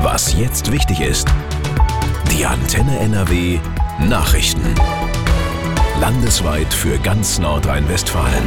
Was jetzt wichtig ist. Die Antenne NRW Nachrichten. Landesweit für ganz Nordrhein-Westfalen.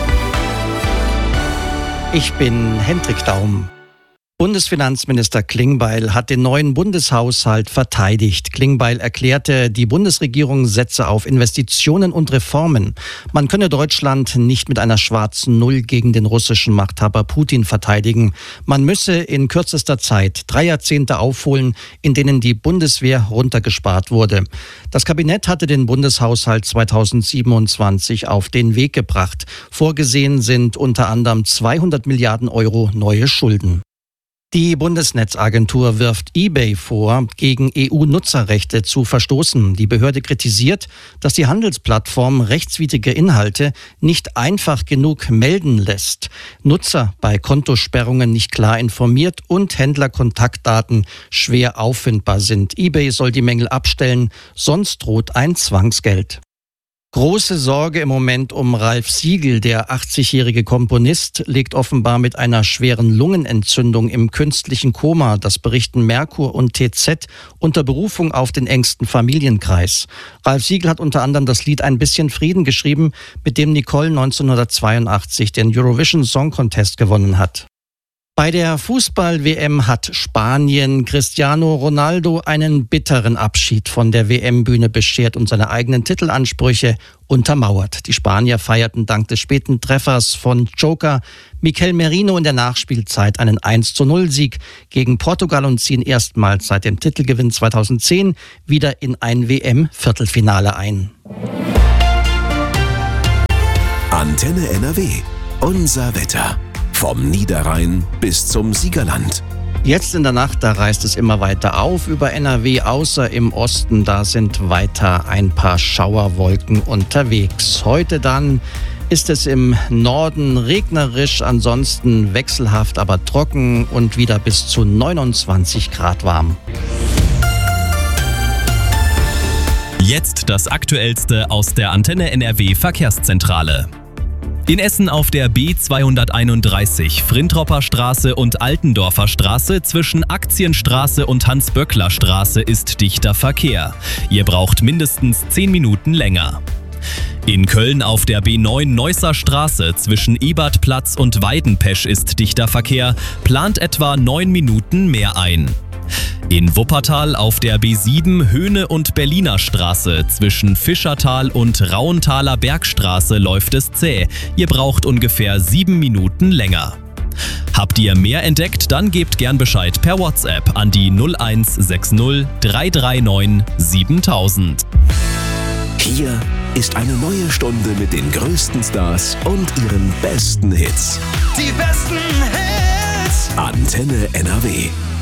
Ich bin Hendrik Daum. Bundesfinanzminister Klingbeil hat den neuen Bundeshaushalt verteidigt. Klingbeil erklärte, die Bundesregierung setze auf Investitionen und Reformen. Man könne Deutschland nicht mit einer schwarzen Null gegen den russischen Machthaber Putin verteidigen. Man müsse in kürzester Zeit 3 Jahrzehnte aufholen, in denen die Bundeswehr runtergespart wurde. Das Kabinett hatte den Bundeshaushalt 2027 auf den Weg gebracht. Vorgesehen sind unter anderem 200 Milliarden Euro neue Schulden. Die Bundesnetzagentur wirft eBay vor, gegen EU-Nutzerrechte zu verstoßen. Die Behörde kritisiert, dass die Handelsplattform rechtswidrige Inhalte nicht einfach genug melden lässt, Nutzer bei Kontosperrungen nicht klar informiert und Händlerkontaktdaten schwer auffindbar sind. eBay soll die Mängel abstellen, sonst droht ein Zwangsgeld. Große Sorge im Moment um Ralf Siegel. Der 80-jährige Komponist liegt offenbar mit einer schweren Lungenentzündung im künstlichen Koma. Das berichten Merkur und TZ unter Berufung auf den engsten Familienkreis. Ralf Siegel hat unter anderem das Lied Ein bisschen Frieden geschrieben, mit dem Nicole 1982 den Eurovision Song Contest gewonnen hat. Bei der Fußball-WM hat Spanien Cristiano Ronaldo einen bitteren Abschied von der WM-Bühne beschert und seine eigenen Titelansprüche untermauert. Die Spanier feierten dank des späten Treffers von Joker Mikel Merino in der Nachspielzeit einen 1:0-Sieg gegen Portugal und ziehen erstmals seit dem Titelgewinn 2010 wieder in ein WM-Viertelfinale ein. Antenne NRW. Unser Wetter. Vom Niederrhein bis zum Siegerland. Jetzt in der Nacht, da reißt es immer weiter auf über NRW, außer im Osten. Da sind weiter ein paar Schauerwolken unterwegs. Heute dann ist es im Norden regnerisch, ansonsten wechselhaft, aber trocken und wieder bis zu 29 Grad warm. Jetzt das Aktuellste aus der Antenne NRW Verkehrszentrale. In Essen auf der B231 Frintropper Straße und Altendorfer Straße zwischen Aktienstraße und Hans-Böckler Straße ist dichter Verkehr. Ihr braucht mindestens 10 Minuten länger. In Köln auf der B9 Neusser Straße zwischen Ebertplatz und Weidenpesch ist dichter Verkehr, plant etwa 9 Minuten mehr ein. In Wuppertal auf der B7 Höhne- und Berliner Straße zwischen Fischertal und Rauenthaler Bergstraße läuft es zäh. Ihr braucht ungefähr 7 Minuten länger. Habt ihr mehr entdeckt, dann gebt gern Bescheid per WhatsApp an die 0160 339 7000. Hier ist eine neue Stunde mit den größten Stars und ihren besten Hits. Die besten Hits! Antenne NRW.